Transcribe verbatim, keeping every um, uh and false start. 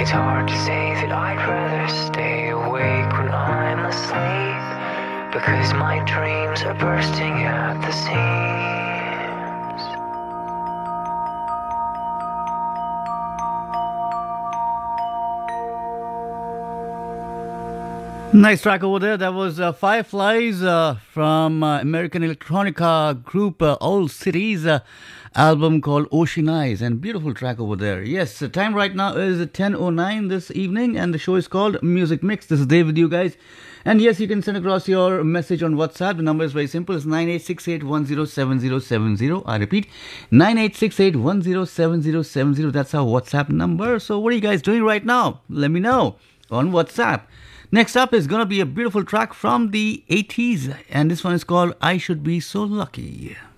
It's hard to say that I'd rather stay awake when I'm asleep, because my dreams are bursting at the seams. Nice track over there. That was uh, Fireflies uh, from uh, American electronica group uh, Owl Cities uh, album called Ocean Eyes, and beautiful track over there. Yes, the time right now is ten oh nine this evening, and the show is called Music Mix. This is Dave with you guys. And yes, you can send across your message on WhatsApp. The number is very simple. It's nine eight six eight one zero seven zero seven zero. I repeat, nine eight six eight one zero seven zero seven zero. That's our WhatsApp number. So what are you guys doing right now? Let me know on WhatsApp. Next up is going to be a beautiful track from the eighties, and this one is called I Should Be So Lucky.